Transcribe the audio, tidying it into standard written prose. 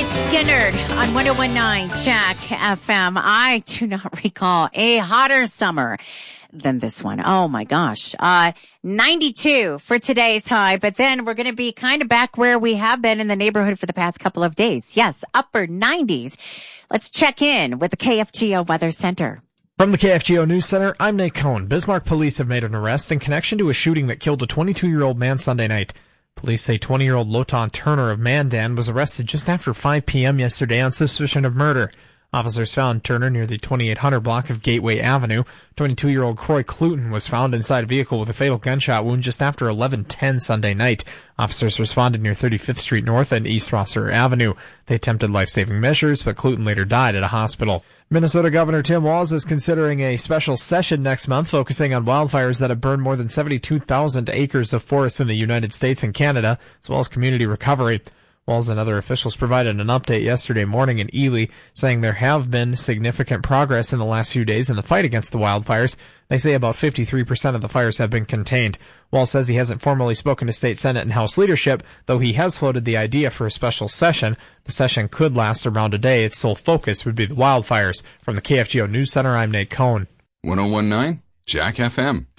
Lynyrd Skynyrd on 101.9 Jack FM. I do not recall a hotter summer than this one. Oh my gosh. 92 for today's high, but then we're going to be kind of back where we have been in the neighborhood for the past couple of days. Yes, upper 90s. Let's check in with the KFGO Weather Center. From the KFGO News Center, I'm Nate Cohn. Bismarck police have made an arrest in connection to a shooting that killed a 22-year-old man Sunday night. Police say 20-year-old Lotan Turner of Mandan was arrested just after 5 p.m. yesterday on suspicion of murder. Officers found Turner near the 2800 block of Gateway Avenue. 22-year-old Croy Cluton was found inside a vehicle with a fatal gunshot wound just after 11:10 Sunday night. Officers responded near 35th Street North and East Rosser Avenue. They attempted life-saving measures, but Cluton later died at a hospital. Minnesota Governor Tim Walz is considering a special session next month focusing on wildfires that have burned more than 72,000 acres of forests in the United States and Canada, as well as community recovery. Walz and other officials provided an update yesterday morning in Ely, saying there have been significant progress in the last few days in the fight against the wildfires. They say about 53% of the fires have been contained. Walz says he hasn't formally spoken to state Senate and House leadership, though he has floated the idea for a special session. The session could last around a day. Its sole focus would be the wildfires. From the KFGO News Center, I'm Nate Cohn. 101.9 Jack FM.